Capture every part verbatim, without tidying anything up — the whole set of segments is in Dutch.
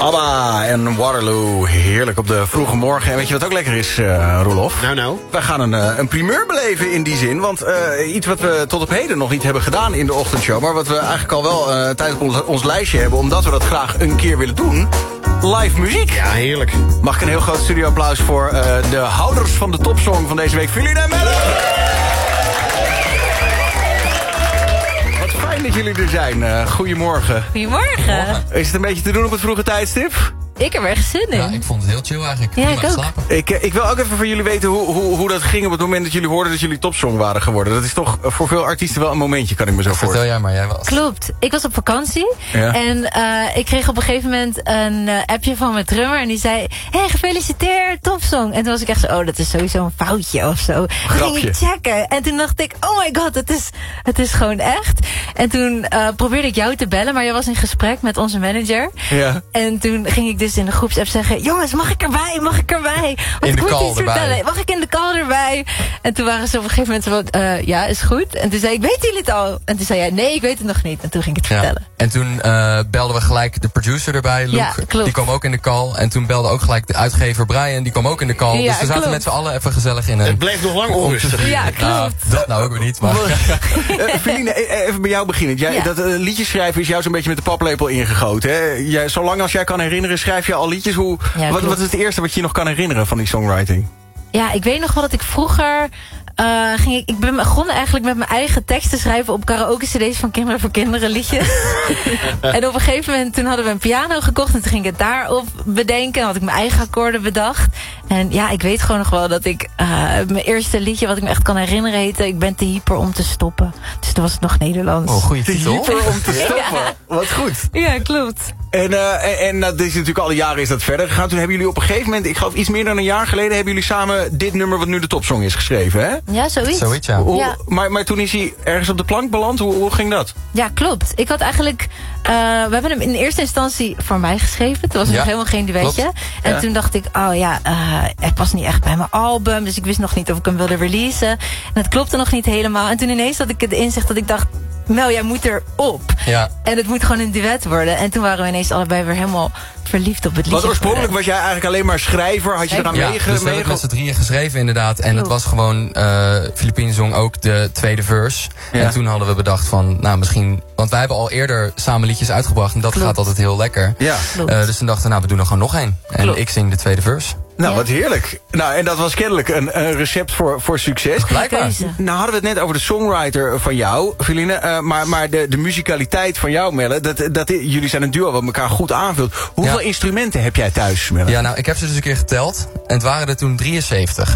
ABBA en Waterloo. Heerlijk op de vroege morgen. En weet je wat ook lekker is, uh, Roelof? Nou, nou. Wij gaan een, uh, een primeur beleven in die zin. Want uh, iets wat we tot op heden nog niet hebben gedaan in de ochtendshow... maar wat we eigenlijk al wel uh, tijdens ons, ons lijstje hebben... omdat we dat graag een keer willen doen... live muziek. Ja, heerlijk. Mag ik een heel groot studioapplaus voor uh, de houders van de topsong van deze week... Feline en Melle! Fijn dat jullie er zijn. Uh, goedemorgen. Goedemorgen. Is het een beetje te doen op het vroege tijdstip? Ik heb er echt zin in. Ja, ik vond het heel chill eigenlijk. Ja, ik ook. Slapen. Ik, ik wil ook even van jullie weten hoe, hoe, hoe dat ging op het moment dat jullie hoorden dat jullie topsong waren geworden. Dat is toch voor veel artiesten wel een momentje, kan ik me zo Vertel voorstellen. jij maar, jij was. Klopt. Ik was op vakantie. Ja. En uh, ik kreeg op een gegeven moment een uh, appje van mijn drummer. En die zei, hé, hey, gefeliciteerd, topsong. En toen was ik echt zo, oh, dat is sowieso een foutje of zo. Toen ging ik checken. En toen dacht ik, oh my god, het is, het is gewoon echt. En toen uh, probeerde ik jou te bellen, maar jij was in gesprek met onze manager. Ja. En toen ging ik dus in de groepsapp zeggen, jongens, mag ik erbij? Mag ik erbij? Want in de ik moet call iets erbij. vertellen. Mag ik in de call erbij? En toen waren ze op een gegeven moment van, uh, ja, is goed. En toen zei ik, weten jullie het al? En toen zei jij, nee, ik weet het nog niet. En toen ging ik het Ja. vertellen. En toen uh, belden we gelijk de producer erbij, Luke. Ja, klopt. Die kwam ook in de call. En toen belde ook gelijk de uitgever Brian, die kwam ook in de call. Ja, dus we zaten klopt. met z'n allen even gezellig in een... Het bleef nog lang onrustig. Ja, klopt. Nou, dat nou ook weer niet, maar... Uh, Feline, even bij jou beginnen. Jij, Ja. Dat uh, liedjes schrijven is jou zo'n beetje met de paplepel ingegoten. Hè? Jij, zolang als jij kan herinneren, schrijf je al liedjes. Hoe, Ja, wat, klopt. wat is het eerste wat je je nog kan herinneren van die songwriting? Ja, ik weet nog wel dat ik vroeger... Uh, ging ik, ik ben begonnen eigenlijk met mijn eigen teksten schrijven op karaoke cd's van Kinderen voor Kinderen liedjes. En op een gegeven moment toen hadden we een piano gekocht en toen ging ik het daarop bedenken. En had ik mijn eigen akkoorden bedacht. En ja, ik weet gewoon nog wel dat ik uh, mijn eerste liedje wat ik me echt kan herinneren heette Ik ben te hyper om te stoppen. Dus toen was het nog Nederlands. Oh, goede Te titel. hyper om te stoppen. Ja. Wat goed. Ja, klopt. En, uh, en, en dat is natuurlijk alle jaren is dat verder gegaan. Toen hebben jullie op een gegeven moment, ik geloof iets meer dan een jaar geleden... hebben jullie samen dit nummer wat nu de topsong is geschreven, hè? Ja, zoiets. Zoiets, ja. Hoe, Ja. maar, maar toen is hij ergens op de plank beland. Hoe, hoe ging dat? Ja, klopt. Ik had eigenlijk... Uh, we hebben hem in eerste instantie voor mij geschreven. Toen was er Ja, nog helemaal geen duetje. klopt. En Ja. toen dacht ik, oh ja, uh, het past niet echt bij mijn album. Dus ik wist nog niet of ik hem wilde releasen. En het klopte nog niet helemaal. En toen ineens had ik het inzicht dat ik dacht... Mel, jij moet erop. Ja. En het moet gewoon een duet worden. En toen waren we ineens allebei weer helemaal verliefd op het liedje. Want oorspronkelijk geworden. was jij eigenlijk alleen maar schrijver. Had je eraan Ja, meege... dus we hebben het met z'n drieën geschreven inderdaad. En het Klopt. was gewoon, uh, Filipine zong ook de tweede verse. Ja. En toen hadden we bedacht van, nou misschien... Want wij hebben al eerder samen liedjes uitgebracht. En dat Klopt. gaat altijd heel lekker. Ja. Klopt. Uh, dus toen dachten we, nou we doen er gewoon nog één. En Klopt. ik zing de tweede verse. Nou, Ja. wat heerlijk. Nou, en dat was kennelijk een, een recept voor, voor succes. Blijkbaar. Keuze. Nou hadden we het net over de songwriter van jou, Feline. Uh, maar maar de, de muzikaliteit van jou, Melle. Dat, dat, jullie zijn een duo wat elkaar goed aanvult. Hoeveel Ja. instrumenten heb jij thuis, Melle? Ja, nou ik heb ze dus een keer geteld. En het waren er toen drieënzeventig.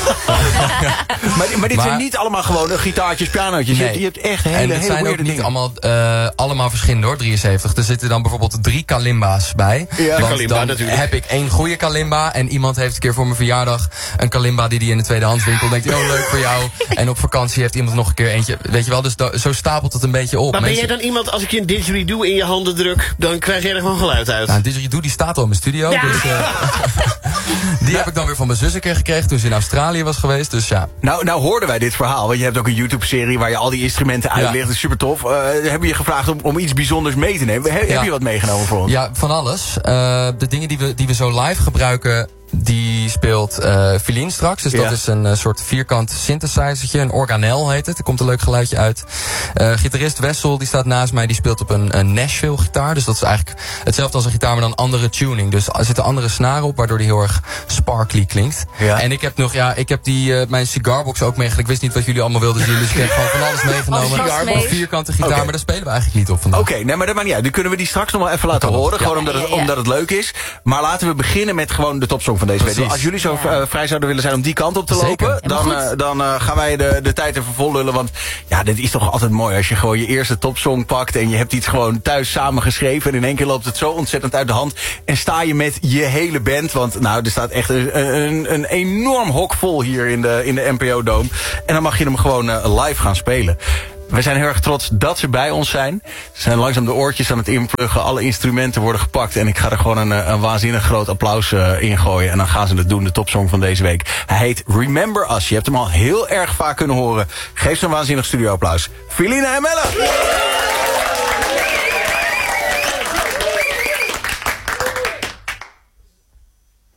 Maar, maar dit Maar- zijn niet allemaal gewoon gitaartjes, pianootjes. Je, Nee. hebt, je hebt echt hele, En het hele zijn ook weirde niet dingen. allemaal, uh, allemaal verschillend hoor, drieënzeventig. Er zitten dan bijvoorbeeld drie kalimba's bij. Ja. Want Kalimba dan natuurlijk. heb ik één goede kalimba. En iemand heeft een keer voor mijn verjaardag een kalimba die hij in de tweedehandswinkel denkt, oh leuk voor jou. En op vakantie heeft iemand nog een keer eentje. Weet je wel, dus da- zo stapelt het een beetje op. Maar ben Mensen- jij dan iemand, als ik je een didgeridoo in je handen druk... dan krijg jij er gewoon geluid uit? Nou, Didgeridoo die staat al in mijn studio. Ja. Dus, uh, die heb ik dan weer van mijn zus een keer gekregen toen ze in Australië was geweest. Dus ja. Nou, nou hoorden wij dit verhaal. Want je hebt ook een YouTube-serie waar je al die instrumenten uitlegt. Ja. Dat is super tof. Uh, hebben we je gevraagd om, om iets bijzonders mee te nemen. He- Heb Ja. je wat meegenomen voor ons? Ja, van alles. Uh, de dingen die we, die we zo live gebruiken, die speelt uh, Feline straks. Dus Ja. dat is een uh, soort vierkant synthesizertje. Een organel heet het. Er komt een leuk geluidje uit. Uh, gitarist Wessel, die staat naast mij. Die speelt op een, een Nashville gitaar. Dus dat is eigenlijk hetzelfde als een gitaar, maar dan andere tuning. Dus er zitten andere snaren op, waardoor die heel erg sparkly klinkt. Ja. En ik heb nog, ja, ik heb die, uh, mijn cigarbox ook meegenomen. Ik wist niet wat jullie allemaal wilden zien. Dus ik heb gewoon van alles meegenomen. Alles mee. Een vierkante gitaar, Oké. maar daar spelen we eigenlijk niet op vandaag. Oké, nee, maar dat maakt niet uit. Nu kunnen we die straks nog wel even laten Kan horen. dat? Gewoon Ja. omdat het, Ja, ja. omdat het leuk is. Maar laten we beginnen met gewoon de topsong van deze week. Precies. Als jullie zo Ja. uh, vrij zouden willen zijn om die kant op te Zeker. lopen... dan, Helemaal uh, goed. dan uh, gaan wij de, de tijd even vol lullen. Want ja, dit is toch altijd mooi als je gewoon je eerste topsong pakt... en je hebt iets gewoon thuis samen geschreven... en in één keer loopt het zo ontzettend uit de hand... en sta je met je hele band... want nou, er staat echt een, een, een enorm hok vol hier in de, in de N P O-dome... en dan mag je hem gewoon uh, live gaan spelen. We zijn heel erg trots dat ze bij ons zijn. Ze zijn langzaam de oortjes aan het inpluggen. Alle instrumenten worden gepakt. En ik ga er gewoon een, een waanzinnig groot applaus uh, in gooien. En dan gaan ze het doen, de topsong van deze week. Hij heet Remember Us. Je hebt hem al heel erg vaak kunnen horen. Geef ze een waanzinnig studioapplaus. Feline en Melle!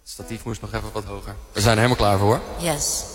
Het statief moest nog even wat hoger. We zijn er helemaal klaar voor hoor. Yes.